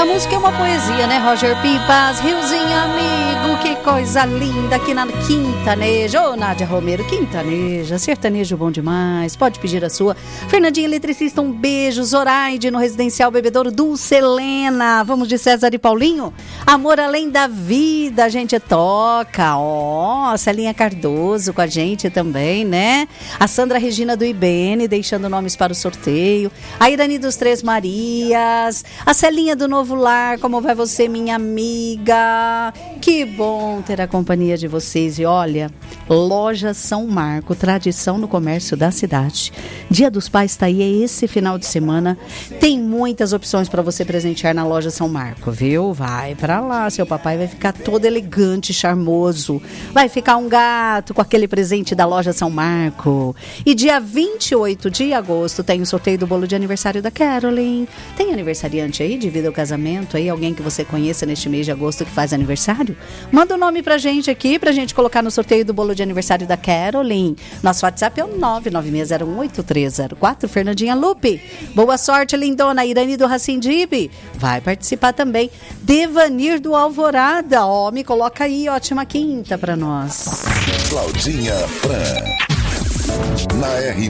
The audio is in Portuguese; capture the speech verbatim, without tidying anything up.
música é uma poesia, né, Roger Pipas? Riozinho amigo, que coisa linda aqui na Quintaneja. Ô, Nádia Romero, Quintaneja, sertanejo bom demais. Pode pedir a sua. Fernandinha Eletricista, um beijo. Zoraide no Residencial Bebedouro, Dulce Helena. Vamos de César e Paulinho? Amor além da vida, a gente toca. Ó, oh, Celinha Cardoso com a gente também, né? A Sandra Regina do I B N, deixando nomes para o sorteio. A Irani dos Três Marias. A Celinha do Novo Lar, como vai você, minha amiga? Que bom ter a companhia de vocês. E olha, Loja São Marco, tradição no comércio da cidade. Dia dos Pais está aí, é esse final de semana. Tem muitas opções para você presentear na Loja São Marco, viu? Vai para lá, seu papai vai ficar todo elegante, charmoso. Vai ficar um gato com aquele presente da Loja São Marco. E dia vinte e oito de agosto tem o sorteio do bolo de aniversário da Carolyn. Tem aniversariante aí devido ao casamento aí, alguém que você conheça neste mês de agosto que faz aniversário? Manda o um nome pra gente aqui, pra gente colocar no sorteio do bolo de aniversário da Carolyn. Nosso WhatsApp é o nove nove seis zero um oito três zero quatro. Fernandinha Lupe, boa sorte, lindona. Irani do Racindib vai participar também. Devanir do Alvorada, ó, me coloca aí, ótima quinta pra nós. Claudinha Fran na R